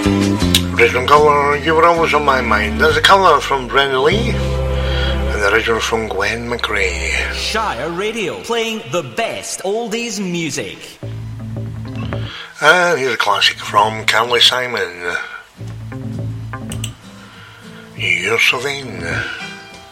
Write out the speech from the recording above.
Original colour, You Were Always On My Mind. There's a colour from Brenna Lee, and the original from Gwen McRae. Shire Radio, playing the best oldies music. And here's a classic from Carly Simon. You're So Vain.